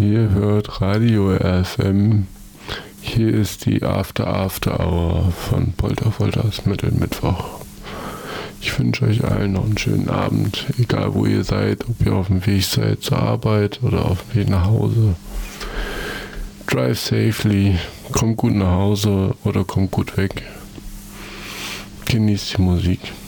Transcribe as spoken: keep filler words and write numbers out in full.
Ihr hört Radio R F M. Hier ist die After After Hour von Polter Folters Mittelmittwoch. Ich wünsche euch allen noch einen schönen Abend, egal wo ihr seid, ob ihr auf dem Weg seid zur Arbeit oder auf dem Weg nach Hause. Drive safely, kommt gut nach Hause oder kommt gut weg. Genießt die Musik.